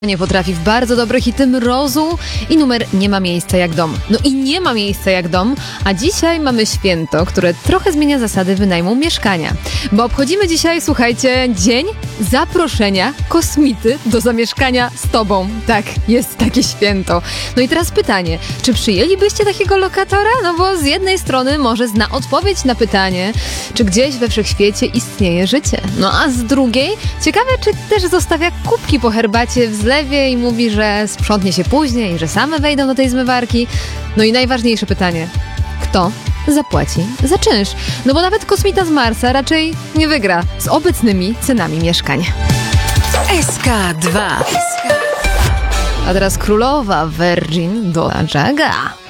Nie potrafi w bardzo dobre hity Mrozu i numer Nie ma miejsca jak dom. No i nie ma miejsca jak dom, a dzisiaj mamy święto, które trochę zmienia zasady wynajmu mieszkania. Bo obchodzimy dzisiaj, słuchajcie, dzień zaproszenia kosmity do zamieszkania z tobą. Tak, jest takie święto. No i teraz pytanie, czy przyjęlibyście takiego lokatora? No bo z jednej strony może zna odpowiedź na pytanie, czy gdzieś we wszechświecie istnieje życie. No a z drugiej, ciekawe, czy też zostawia kubki po herbacie w zlewie i mówi, że sprzątnie się później, że same wejdą do tej zmywarki. No i najważniejsze pytanie, kto zapłaci za czynsz? No bo nawet kosmita z Marsa raczej nie wygra z obecnymi cenami mieszkań. SK2. A teraz królowa Virgin Doja Jaga.